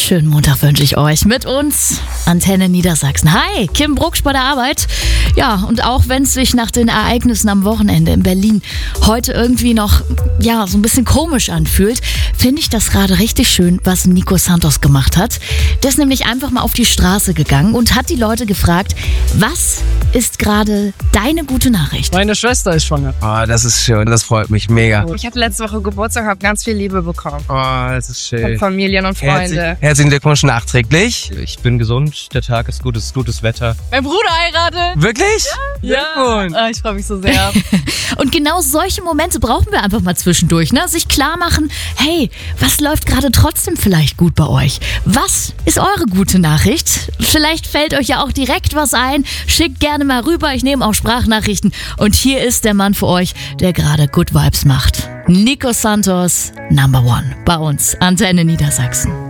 Schönen Montag wünsche ich euch mit uns. Antenne Niedersachsen. Hi, Kim Brucksch bei der Arbeit. Ja, und auch wenn es sich nach den Ereignissen am Wochenende in Berlin heute irgendwie noch so ein bisschen komisch anfühlt, finde ich das gerade richtig schön, was Nico Santos gemacht hat. Der ist nämlich einfach mal auf die Straße gegangen und hat die Leute gefragt, was ist gerade deine gute Nachricht? Meine Schwester ist schwanger. Oh, das ist schön, das freut mich mega. Ich hatte letzte Woche Geburtstag, habe ganz viel Liebe bekommen. Oh, das ist schön. Von Familien und Freunde. Herzlichen Glückwunsch nachträglich. Ich bin gesund, der Tag ist gut, es ist gutes Wetter. Mein Bruder heiratet. Wirklich? Ja. Ich freue mich so sehr. Und genau solche Momente brauchen wir einfach mal zwischendurch, ne? Sich klar machen, hey, was läuft gerade trotzdem vielleicht gut bei euch? Was ist eure gute Nachricht? Vielleicht fällt euch ja auch direkt was ein. Schickt gerne mal rüber, ich nehme auch Sprachnachrichten. Und hier ist der Mann für euch, der gerade Good Vibes macht. Nico Santos, Number One, bei uns, Antenne Niedersachsen.